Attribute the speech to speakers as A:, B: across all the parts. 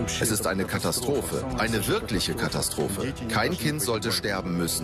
A: Es ist eine Katastrophe, eine wirkliche Katastrophe. Kein Kind sollte sterben müssen.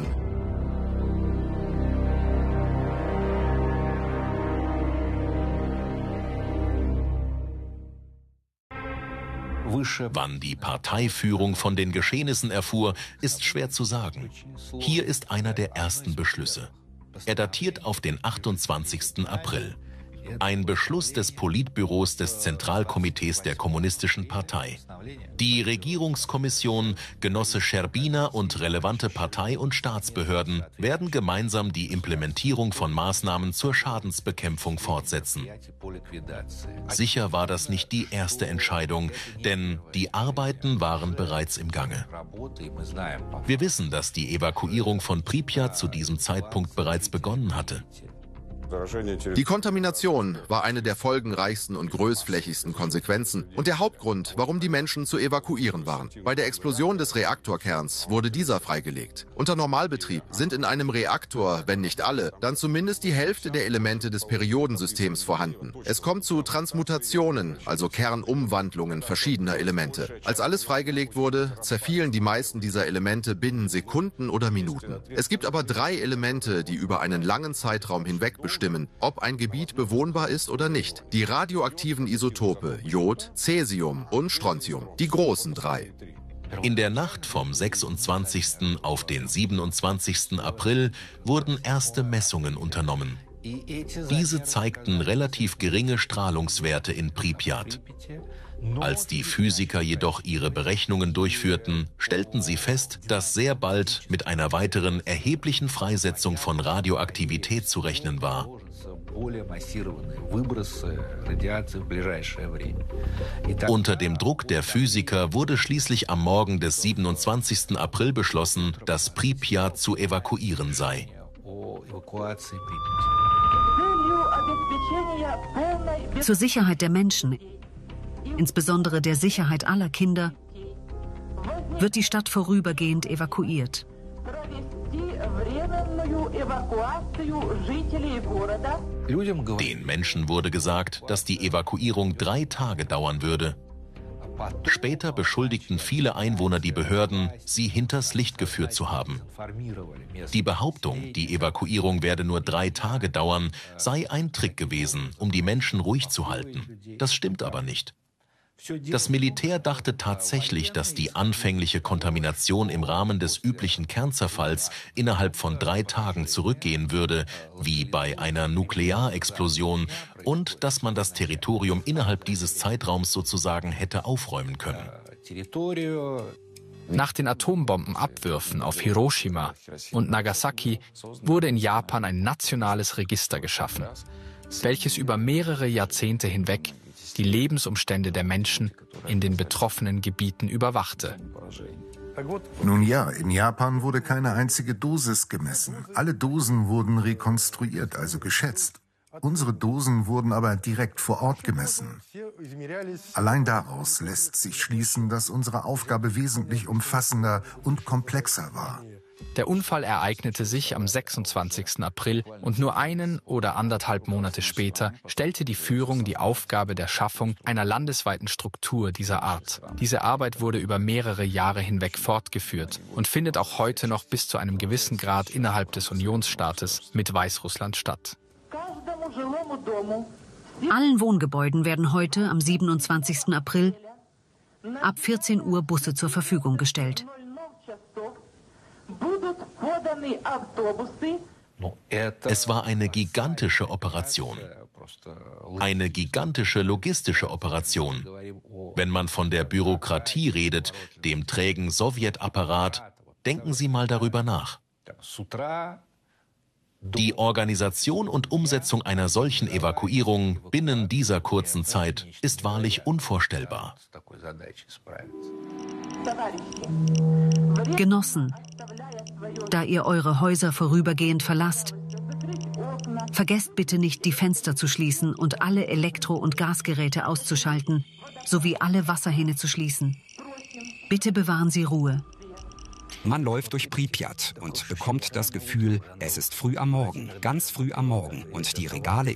B: Wann die Parteiführung von den Geschehnissen erfuhr, ist schwer zu sagen. Hier ist einer der ersten Beschlüsse. Er datiert auf den 28. April. Ein Beschluss des Politbüros des Zentralkomitees der Kommunistischen Partei. Die Regierungskommission, Genosse Scherbina und relevante Partei- und Staatsbehörden werden gemeinsam die Implementierung von Maßnahmen zur Schadensbekämpfung fortsetzen. Sicher war das nicht die erste Entscheidung, denn die Arbeiten waren bereits im Gange. Wir wissen, dass die Evakuierung von Pripyat zu diesem Zeitpunkt bereits begonnen hatte.
A: Die Kontamination war eine der folgenreichsten und größtflächigsten Konsequenzen und der Hauptgrund, warum die Menschen zu evakuieren waren. Bei der Explosion des Reaktorkerns wurde dieser freigelegt. Unter Normalbetrieb sind in einem Reaktor, wenn nicht alle, dann zumindest die Hälfte der Elemente des Periodensystems vorhanden. Es kommt zu Transmutationen, also Kernumwandlungen verschiedener Elemente. Als alles freigelegt wurde, zerfielen die meisten dieser Elemente binnen Sekunden oder Minuten. Es gibt aber 3 Elemente, die über einen langen Zeitraum hinweg bestimmen, ob ein Gebiet bewohnbar ist oder nicht. Die radioaktiven Isotope Jod, Cäsium und Strontium. Die großen 3.
B: In der Nacht vom 26. auf den 27. April wurden erste Messungen unternommen. Diese zeigten relativ geringe Strahlungswerte in Pripyat. Als die Physiker jedoch ihre Berechnungen durchführten, stellten sie fest, dass sehr bald mit einer weiteren erheblichen Freisetzung von Radioaktivität zu rechnen war. Unter dem Druck der Physiker wurde schließlich am Morgen des 27. April beschlossen, dass Pripyat zu evakuieren sei.
C: Zur Sicherheit der Menschen, insbesondere der Sicherheit aller Kinder, wird die Stadt vorübergehend evakuiert.
B: Den Menschen wurde gesagt, dass die Evakuierung 3 Tage dauern würde. Später beschuldigten viele Einwohner die Behörden, sie hinters Licht geführt zu haben. Die Behauptung, die Evakuierung werde nur 3 Tage dauern, sei ein Trick gewesen, um die Menschen ruhig zu halten. Das stimmt aber nicht. Das Militär dachte tatsächlich, dass die anfängliche Kontamination im Rahmen des üblichen Kernzerfalls innerhalb von 3 Tagen zurückgehen würde, wie bei einer Nuklearexplosion, und dass man das Territorium innerhalb dieses Zeitraums sozusagen hätte aufräumen können.
D: Nach den Atombombenabwürfen auf Hiroshima und Nagasaki wurde in Japan ein nationales Register geschaffen, welches über mehrere Jahrzehnte hinweg die Lebensumstände der Menschen in den betroffenen Gebieten überwachte.
E: Nun ja, in Japan wurde keine einzige Dosis gemessen. Alle Dosen wurden rekonstruiert, also geschätzt. Unsere Dosen wurden aber direkt vor Ort gemessen. Allein daraus lässt sich schließen, dass unsere Aufgabe wesentlich umfassender und komplexer war.
D: Der Unfall ereignete sich am 26. April und nur 1 oder 1,5 Monate später stellte die Führung die Aufgabe der Schaffung einer landesweiten Struktur dieser Art. Diese Arbeit wurde über mehrere Jahre hinweg fortgeführt und findet auch heute noch bis zu einem gewissen Grad innerhalb des Unionsstaates mit Weißrussland statt.
C: Allen Wohngebäuden werden heute am 27. April ab 14 Uhr Busse zur Verfügung gestellt.
B: Es war eine gigantische Operation. Eine gigantische logistische Operation. Wenn man von der Bürokratie redet, dem trägen Sowjetapparat, denken Sie mal darüber nach. Die Organisation und Umsetzung einer solchen Evakuierung binnen dieser kurzen Zeit ist wahrlich unvorstellbar.
C: Genossen, da ihr eure Häuser vorübergehend verlasst, vergesst bitte nicht, die Fenster zu schließen und alle Elektro- und Gasgeräte auszuschalten, sowie alle Wasserhähne zu schließen. Bitte bewahren Sie Ruhe.
F: Man läuft durch Pripyat und bekommt das Gefühl, es ist früh am Morgen, ganz früh am Morgen, und die Regale